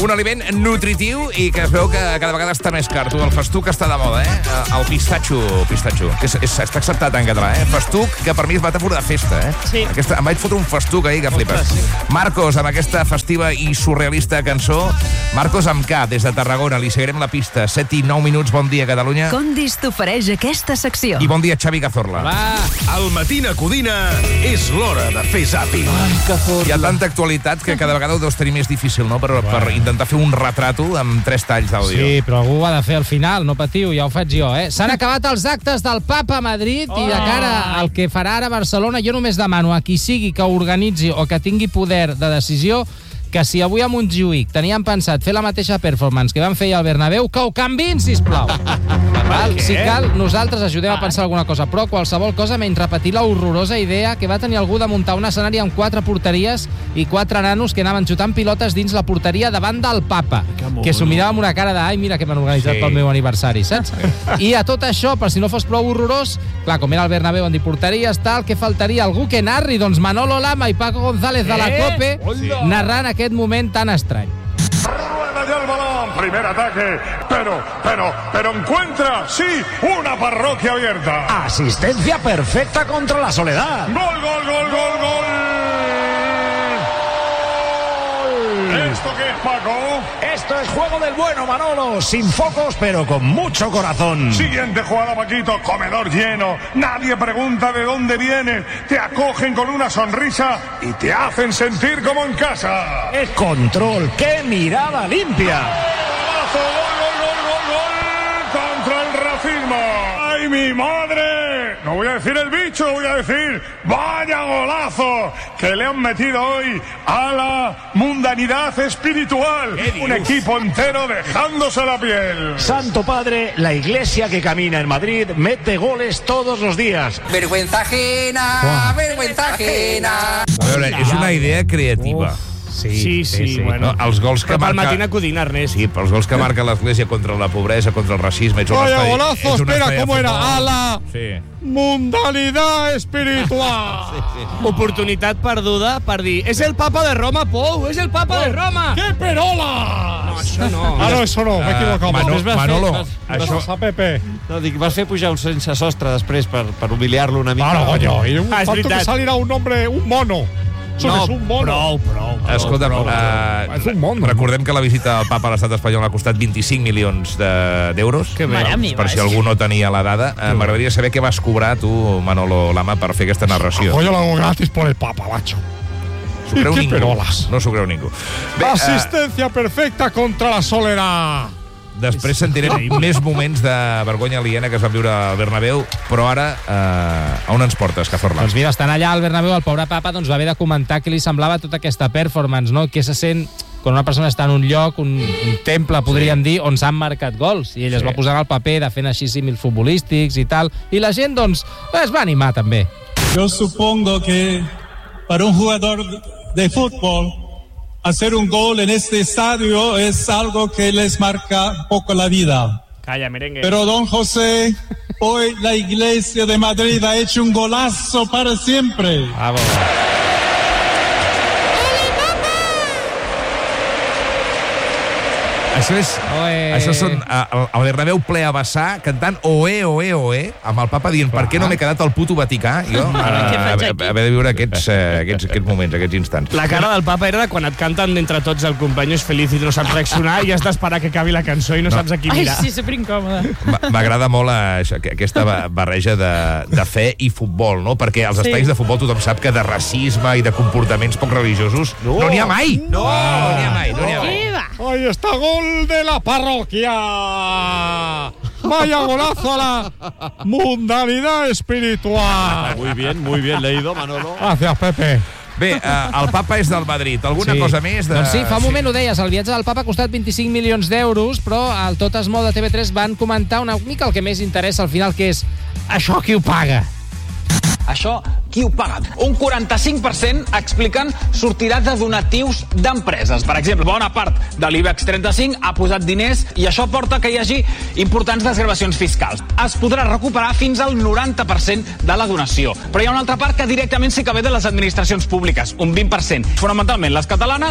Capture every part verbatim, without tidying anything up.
Un aliment nutritiu i que es veu que cada vegada està més car. Tu, el festuc està de moda, eh? El pistatxo, pistatxo, que és, és, està acceptat en català, eh? Festuc, que per mi és metàfora de festa, eh? Sí. Aquesta, em vaig fotre un festuc ahir, que flipes. Ostres, sí. Marcos, amb aquesta festiva i surrealista cançó. Marcos amb K, des de Tarragona. Li seguirem la pista. set i nou minuts. Bon dia, Catalunya. Condis t'ofereix aquesta secció. I bon dia, Xavi Cazorla. Va. Al Matina Codina és l'hora de fer zàping. Ai, que fort. Hi ha tanta actualitat que cada vegada ho deus tenir més difícil, no?, per, per intentar fer un retrato amb tres talls d'àudio. Sí, però algú ho ha de fer al final, no patiu, ja ho faig jo, eh? S'han acabat els actes del Papa a Madrid oh. i de cara al que farà ara Barcelona, jo només demano a qui sigui que organitzi o que tingui poder de decisió que si avui a Montjuïc teníem pensat fer la mateixa performance que van fer al Bernabéu, que ho canviïn, sisplau. Val? Si cal, nosaltres ajudem a pensar alguna cosa, però qualsevol cosa menys repetir la horrorosa idea que va tenir algú de muntar un escenari amb quatre porteries i quatre nanos que anaven xutant pilotes dins la porteria davant del Papa, que s'ho mirava amb una cara de ai, mira que m'han organitzat Sí. pel meu aniversari, saps? I a tot això, per si no fos prou horrorós, clar, com era el Bernabéu, en dir porteries, tal, que faltaria algú que narri, doncs Manolo Lama i Paco González de la COPE narrant aquest moment tan estrany. Rueda ya el balón, primer ataque, pero, pero, pero encuentra, sí, una parroquia abierta. Asistencia perfecta contra la soledad. Gol, gol, gol, gol, gol. ¿Esto qué es, Paco? Esto es juego del bueno, Manolo. Sin focos, pero con mucho corazón. Siguiente jugada, Paquito, comedor lleno, nadie pregunta de dónde vienes, te acogen con una sonrisa y te hacen sentir como en casa. ¡Qué control! ¡Qué mirada limpia! ¡Golazo! ¡Gol, gol, gol, gol, gol! ¡Contra el racismo! ¡Ay, mi madre! No voy a decir el bicho, voy a decir ¡vaya golazo! Que le han metido hoy a la mundanidad espiritual. Un equipo entero dejándose la piel. Santo Padre, la iglesia que camina en Madrid mete goles todos los días. Vergüenza ajena, vergüenza ajena. A veure, és una idea creativa. Sí, Sí, sí, sí, bueno. No, els gols que Però pel marca... Matina Codina, Ernest. Sí, però els gols que marca l'Església contra la pobresa, contra el racisme... Ets un Vaya estadi- golazo, ets un espera, estadi de ¿cómo era? futbol. A la Sí. mundanidad espiritual. Oportunitat perduda per dir és el papa de Roma, Pou, és el papa de Roma. ¡Qué perola! No, això no. Ah, no, eso no, m'he equivocat. Manolo, Després va fer- Manolo, va- això... va- Pepe. No, dic, vas fer pujar un sense sostre després per, per humiliar-lo una mica. Claro, coño, y un Ah, és falta que veritat. salirá un hombre, un mono. Eso no, es un mono. Prou, prou. Escolta, prou, uh, prou. És un món. recordem que la visita del papa a l'estat espanyol ha costat vint-i-cinc milions de- d'euros. Que bé. Mare meva, Per si és- algú no tenia la dada. Uh, M'agradaria saber què vas cobrar tu, Manolo Lama, per fer aquesta narració. Yo lo hago gratis por el Papa, macho. S'ho creu qué ningú. perolas. No s'ho creu ningú. Bé, uh, Asistencia perfecta contra la soledad. després sentirem més moments de vergonya aliena que es van viure al Bernabéu, però ara, uh, a on ens portes, Cazorla? Doncs mira, estant allà al Bernabéu, el pobre Papa doncs, va haver de comentar què li semblava tota aquesta performance, no? Què se sent quan una persona està en un lloc, un, un temple, podríem dir, on s'han marcat gols. I ell Sí. es va posar al paper de fent així símils futbolístics i tal. I la gent, doncs, es va animar també. Yo supongo que para un jugador de fútbol hacer un gol en este estadio es algo que les marca un poco la vida. Calla, merengue. Pero don José, hoy la Iglesia de Madrid ha hecho un golazo para siempre. Bravo. Això és... Oe. Això són uh, el Bernabéu ple a vessar, cantant oe, oe, oe, amb el papa dient per què no m'he quedat al puto Vaticà, jo, uh, Què faig haver, aquí? haver de viure aquests, uh, aquests, aquests moments, aquests instants. La cara del papa era de quan et canten d'entre tots el company és feliç i no saps reaccionar i has d'esperar que acabi la cançó i no, no. saps a qui Ai, mirar. sí, superincòmode. M- M'agrada molt uh, això, que- aquesta ba- barreja de, de fe i futbol, no? Perquè als Sí. espais de futbol tothom sap que de racisme i de comportaments poc religiosos no n'hi ha mai! No, no n'hi ha mai, no n'hi ha mai. Què va? Ahí está, gol de la parroquia. Vaya golazo a la mundanidad espiritual. Muy bien, muy bien leído, Manolo. Gracias, Pepe. Bé, uh, el papa és del Madrid. Alguna Sí. cosa més? De... Doncs sí, fa un moment ho deies, el viatge del Papa ha costat vint-i-cinc milions d'euros, però al Tot es mou de T V tres van comentar una mica el que més interessa al final, que és això qui ho paga. Això, qui ho paga? Un quaranta-cinc per cent expliquen sortirà de donatius d'empreses. Per exemple, bona part de l'IBEX trenta-cinc ha posat diners i això porta que hi hagi importants desgravacions fiscals. Es podrà recuperar fins al noranta per cent de la donació. Però hi ha una altra part que directament sí que ve de les administracions públiques, un vint per cent. Fonamentalment les catalanes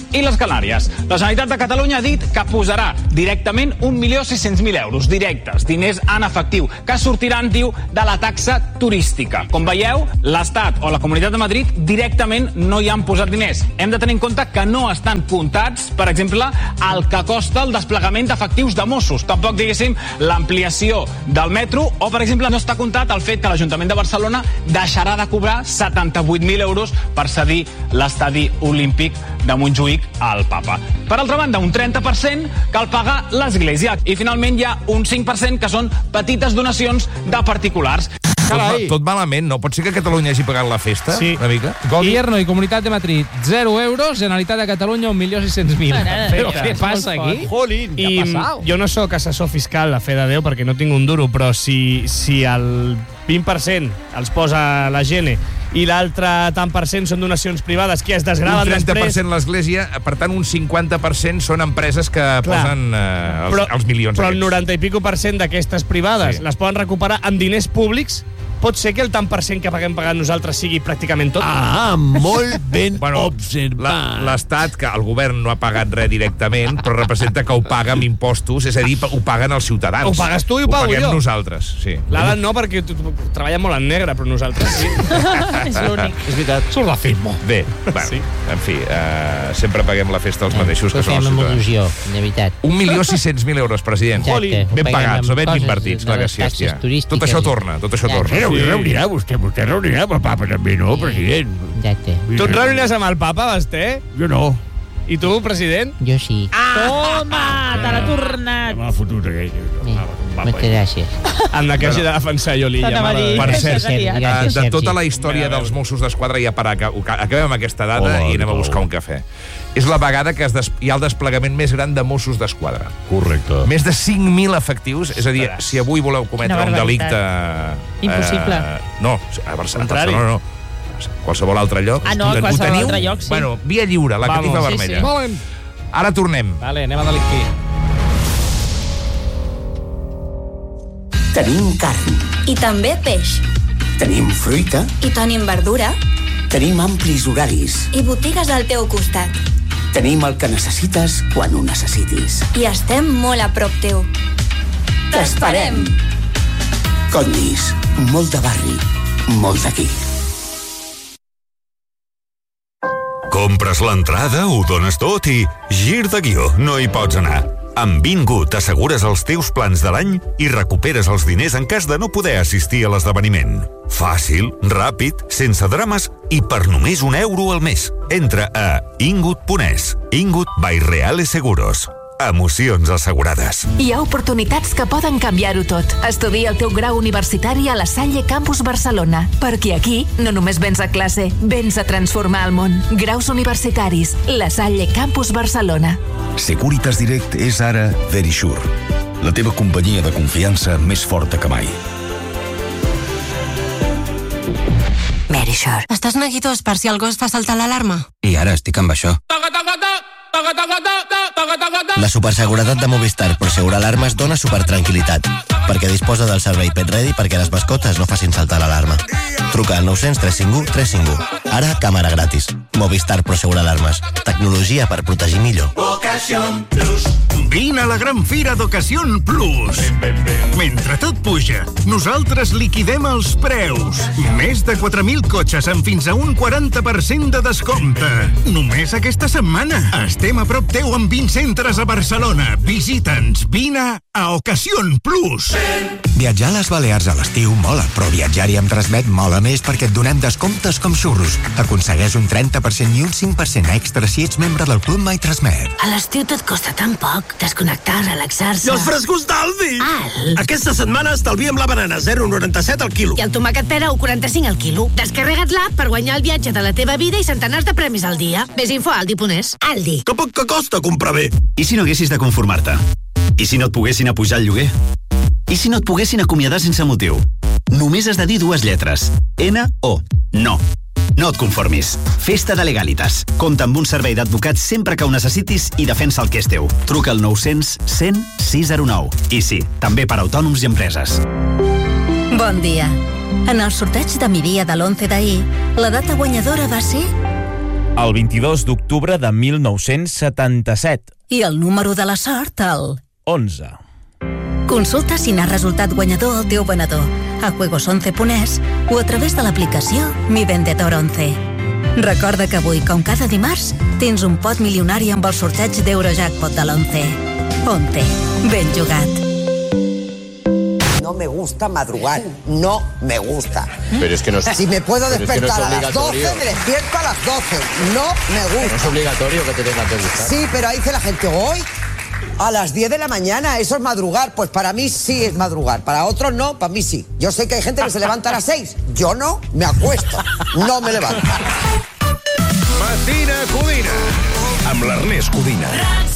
i les Canàries. La Generalitat de Catalunya ha dit que posarà directament un milió sis-cents mil euros directes, diners en efectiu, que sortiran, diu, de la taxa turística. Com veieu, l'Estat o la Comunitat de Madrid directament no hi han posat diners. Hem de tenir en compte que no estan comptats, per exemple, el que costa el desplegament d'efectius de Mossos. Tampoc, diguéssim, l'ampliació del metro o, per exemple, no està comptat el fet que l'Ajuntament de Barcelona deixarà de cobrar setanta-vuit mil euros per cedir l'estadi olímpic de Montjuïc al Papa. Per altra banda, un trenta per cent cal pagar l'Església. I, finalment, hi ha un cinc per cent que són petites donacions de particulars. Tot, tot malament, no? Pot ser que Catalunya hagi pagat la festa, sí. Una mica? Gobierno i Comunitat de Madrid, zero euros, Generalitat de Catalunya, un milió sis-cents mil. Però què passa aquí? Jolín, I jo no sóc assessor fiscal, a fe de Déu, perquè no tinc un duro, però si, si el vint per cent els posa la Gene i l'altre tant per cent són donacions privades que es desgraven després... Un trenta per cent l'Església, per tant, un cinquanta per cent són empreses que Clar. posen eh, els, però, els milions Però aquests. el noranta i pico per cent d'aquestes privades sí. les poden recuperar amb diners públics. Pot ser que el tant per cent que paguem pagant nosaltres sigui pràcticament tot? Ah, molt ben bueno, observat. L'Estat, que el govern no ha pagat res directament, però representa que ho paga amb impostos, és a dir, ho paguen els ciutadans. Ho pagues tu i ho, ho pago paguem jo. nosaltres, sí. L'Alan no, perquè tu, tu, treballa molt en negre, però nosaltres sí. És l'únic. És veritat. Surt la firma. Bé, bueno, sí. en fi, uh, sempre paguem la festa als mateixos que són els ciutadans. Il·lusió, de veritat. Un milió sis-cents mil euros, president. Exacte. Ben pagats, no ben invertits, clar que sí, hòstia. Tot això torna, tot això torna. Però ho reunirà vostè, vostè reunirà amb el papa també, no, president? Exacte. Tu et reuniràs amb el papa, Basté? Jo no. I tu, president? Jo sí. Toma, te l'ha tornat. M'ha fotut aquell. Moltes gràcies. Amb la que hagi de defensar jo l'Illa. Per cert, de, de tota la història dels Mossos d'Esquadra, ja per acabar, acabem amb aquesta dada Hola, i anem a buscar un cafè. És la vegada que es des... hi ha el desplegament més gran de Mossos d'Esquadra. Correcte. Més de cinc mil efectius, és a dir, si avui voleu cometre un delicte... Impossible. Eh, no, a Barcelona, no, no. Qualsevol altre lloc. Ah, no, qualsevol altre lloc, sí. Bueno, via lliure, la catifa vermella. Sí, sí. Ara tornem. Vale, anem a delictir. Tenim carn. I també peix. Tenim fruita. I tenim verdura. Tenim amplis horaris. I botigues al teu costat. Tenim el que necessites quan ho necessitis. I estem molt a prop teu. T'esperem. Condis, molt de barri, molt d'aquí. Compres l'entrada, ho dones tot i gir de guió, no hi pots anar. Amb Vingut assegures els teus plans de l'any i recuperes els diners en cas de no poder assistir a l'esdeveniment. Fàcil, ràpid, sense drames i per només un euro al mes. Entra a ingut punt es. Ingut by Reales Seguros. Emocions assegurades. Hi ha oportunitats que poden canviar-ho tot. Estudia el teu grau universitari a la Salle Campus Barcelona. Perquè aquí no només vens a classe, vens a transformar el món. Graus universitaris. La Salle Campus Barcelona. Securitas Direct és ara Verisure, la teva companyia de confiança més forta que mai. Verisure. Estàs neguitós per si el gos fa saltar l'alarma? I ara estic amb això. La superseguretat de Movistar Prosegur Alarmes dona supertranquil·litat, perquè disposa del servei Pet Ready perquè les mascotes no facin saltar l'alarma. Truca al nou cents tres cinc u tres cinc u. Ara, càmera gratis. Movistar Prosegur Alarmes. Tecnologia per protegir millor. Ocasión Plus. Vine a la gran fira d'Ocasión Plus. Mentre tot puja, nosaltres liquidem els preus. Més de quatre mil cotxes amb fins a un quaranta per cent de descompte. Només aquesta setmana. Estem a prop teu amb vint centres a Barcelona. Visita'ns. Vine a Ocasión Plus. Viatjar a les Balears a l'estiu mola, però viatjar-hi amb Transmet mola més perquè et donem descomptes com xurros. Aconsegueix un trenta per cent i un cinc per cent extra si ets membre del Club My Transmet. A l'estiu tot costa tan poc. Desconnectar, relaxar-se... I els frescos d'Aldi! Al! Aquesta setmana estalviem la banana zero coma noranta-set al quilo. I el tomàquet pera u coma quaranta-cinc al quilo. Descarrega't l'app per guanyar el viatge de la teva vida i centenars de premis al dia. Ves info a aldi punt es. Aldi. Que poc que costa comprar bé. I si no haguessis de conformar-te? I si no et poguessin apujar el lloguer? I si no et poguessin acomiadar sense motiu? Només has de dir dues lletres. N O. No. No et conformis. Festa de Legalitas. Compta amb un servei d'advocats sempre que ho necessitis i defensa el que és teu. Truca al nou cents cent sis zero nou. I sí, també per autònoms i empreses. Bon dia. En el sorteig de mi dia de l'onze d'ahir, la data guanyadora va ser El vint-i-dos d'octubre de mil nou-cents setanta-set. I el número de la sort, el... onze. Consulta si n'ha resultat guanyador el teu venedor a juegos once punt es o a través de l'aplicació Mi Vendedor once. Recorda que avui, com cada dimarts, tens un pot milionari amb el sorteig d'Eurojackpot de l'once. once. Ben jugat. No me gusta madrugar, no me gusta. Pero es que no es... Si me puedo despertar es que no a las doce, me despierto a las doce. No me gusta. No es obligatorio que te tenga que gustar. Sí, pero ahí dice la gente, hoy a las diez de la mañana, eso es madrugar. Pues para mí sí es madrugar, para otros no, para mí sí. Yo sé que hay gente que se levanta a las seis. Yo no, me acuesto, no me levanto. Matina Codina, amb l'Ernest Codina.